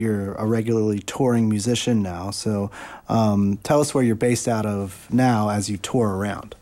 You're a regularly touring musician now, so tell us where you're based out of now as you tour around.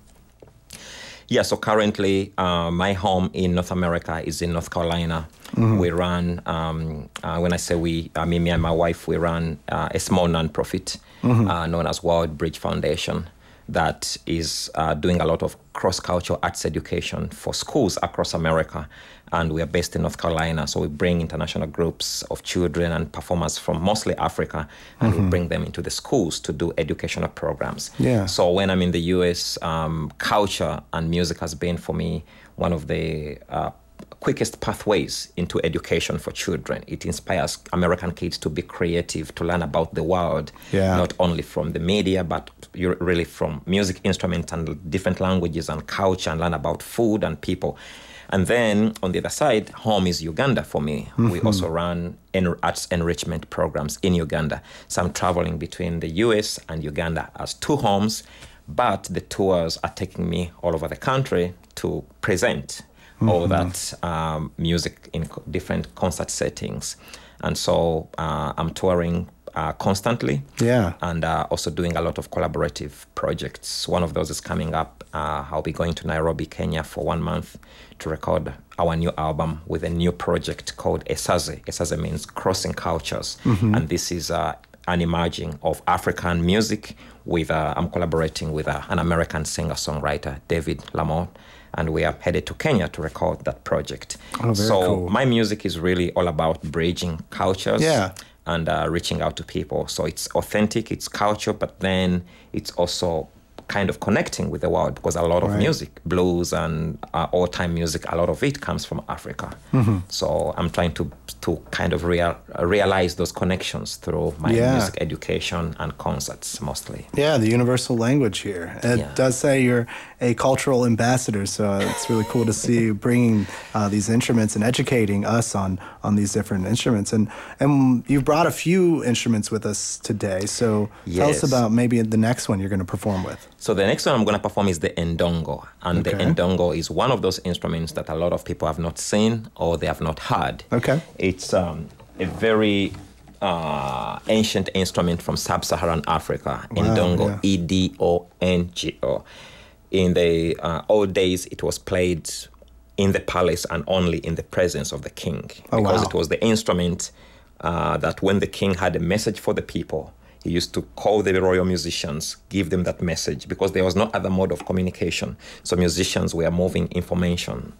Yeah, so currently my home in North America is in North Carolina. Mm-hmm. We run, when I say we, I mean me and my wife, we run a small nonprofit known as World Bridge Foundation that is doing a lot of cross-cultural arts education for schools across America. And we are based in North Carolina, so we bring international groups of children and performers from mostly Africa, and we bring them into the schools to do educational programs. Yeah. So when I'm in the U.S., culture and music has been, for me, one of the quickest pathways into education for children. It inspires American kids to be creative, to learn about the world, not only from the media, but really from music instruments and different languages and culture, and learn about food and people. And then on the other side, home is Uganda for me. We also run arts enrichment programs in Uganda. So I'm traveling between the US and Uganda as two homes, but the tours are taking me all over the country to present all that music in different concert settings. And so I'm touring constantly, and also doing a lot of collaborative projects. One of those is coming up. I'll be going to Nairobi, Kenya for 1 month to record our new album with a new project called Esaze. Esaze means crossing cultures, and this is an emerging of African music with, I'm collaborating with an American singer-songwriter, David Lamont, and we are headed to Kenya to record that project. Oh, very cool. My music is really all about bridging cultures and reaching out to people. So it's authentic, it's culture, but then it's also kind of connecting with the world, because a lot of music, blues and all-time music, a lot of it comes from Africa. So I'm trying to kind of realize those connections through my music education and concerts mostly. Yeah, the universal language here. It does say you're a cultural ambassador, so it's really cool to see you bringing these instruments and educating us on these different instruments. And you've brought a few instruments with us today, so tell us about maybe the next one you're going to perform with. So the next one I'm going to perform is the ndongo. And the ndongo is one of those instruments that a lot of people have not seen or they have not heard. Okay. It's a very ancient instrument from sub-Saharan Africa. Wow, ndongo, E-D-O-N-G-O. In the old days, it was played in the palace and only in the presence of the king. Because it was the instrument that when the king had a message for the people, he used to call the royal musicians, give them that message, because there was no other mode of communication. So musicians were moving information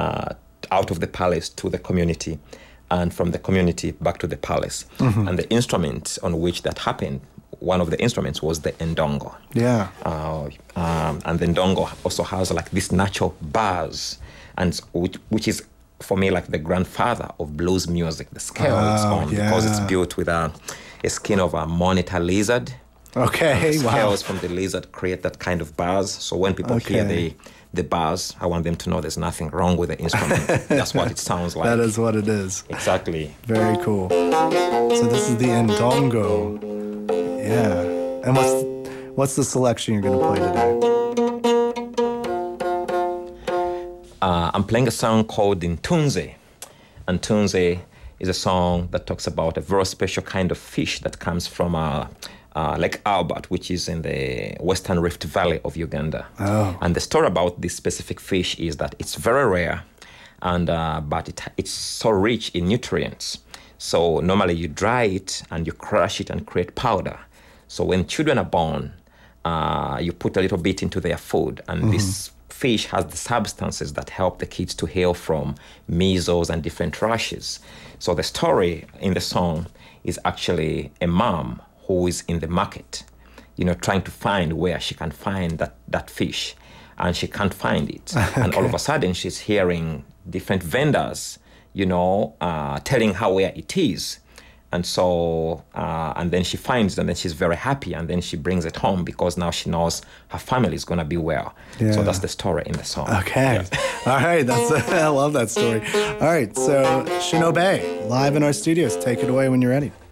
out of the palace to the community, and from the community back to the palace. And the instrument on which that happened, one of the instruments was the ndongo. Yeah. And the ndongo also has like this natural buzz, and which is, for me, like the grandfather of blues music. The scale it's on, because it's built with a skin of a monitor lizard. Okay, scales from the lizard create that kind of buzz. So when people hear the buzz, I want them to know there's nothing wrong with the instrument. That's what it sounds like. That is what it is. Exactly. Very cool. So this is the ndongo. Yeah. And what's the selection you're going to play today? I'm playing a song called Ntunze. And Ntunze is a song that talks about a very special kind of fish that comes from Lake Albert, which is in the Western Rift Valley of Uganda. And the story about this specific fish is that it's very rare, and but it's so rich in nutrients. So normally you dry it and you crush it and create powder. So when children are born, you put a little bit into their food, and this fish has the substances that help the kids to heal from measles and different rashes. So the story in the song is actually a mom who is in the market, trying to find where she can find that fish, and she can't find it. And all of a sudden she's hearing different vendors, telling her where it is. And so, and then she finds it, and then she's very happy, and then she brings it home because now she knows her family is going to be well. Yeah. So that's the story in the song. Okay. Yes. All right. I love that story. All right. So Shinobe, live in our studios. Take it away when you're ready.